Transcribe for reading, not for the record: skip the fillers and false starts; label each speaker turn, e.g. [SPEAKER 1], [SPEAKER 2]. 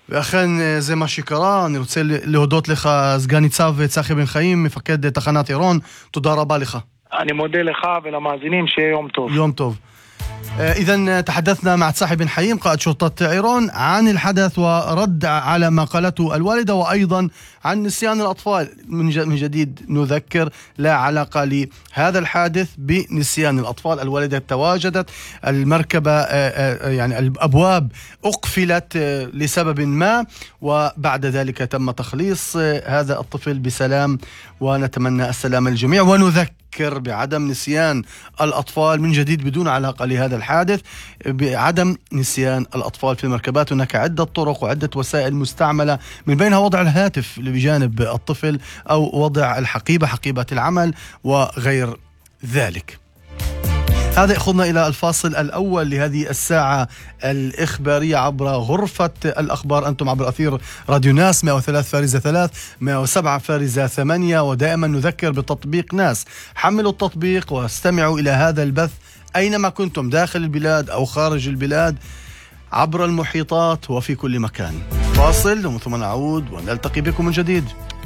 [SPEAKER 1] ואכן זה מה שקרה. אני רוצה להודות לך, סגן ניצב צחי בן חיים, מפקד תחנת עירון. תודה רבה לך.
[SPEAKER 2] אני מודה לך ולמאזינים, שיהיה يوم טוב.
[SPEAKER 1] يوم טוב. إذن تحدثنا مع صاحي بن حييم قائد شرطة عيرون عن الحدث ورد على ما قالته الوالدة، وأيضا عن نسيان الأطفال. من جديد نذكر، لا علاقة لهذا الحادث بنسيان الأطفال. الوالدة تواجدت، المركبة يعني الأبواب أقفلت لسبب ما، وبعد ذلك تم تخليص هذا الطفل بسلام، ونتمنى السلام للجميع، ونذكر بعدم نسيان الأطفال من جديد بدون علاقة لهذا الحادث، بعدم نسيان الأطفال في المركبات. هناك عدة طرق وعدة وسائل مستعملة، من بينها وضع الهاتف بجانب الطفل أو وضع حقيبة العمل وغير ذلك. هذا يأخذنا إلى الفاصل الأول لهذه الساعة الإخبارية عبر غرفة الأخبار. أنتم عبر أثير راديو ناس 103.3 107.8، ودائما نذكر بتطبيق ناس. حملوا التطبيق واستمعوا إلى هذا البث أينما كنتم، داخل البلاد أو خارج البلاد، عبر المحيطات وفي كل مكان. فاصل وثم نعود ونلتقي بكم من جديد.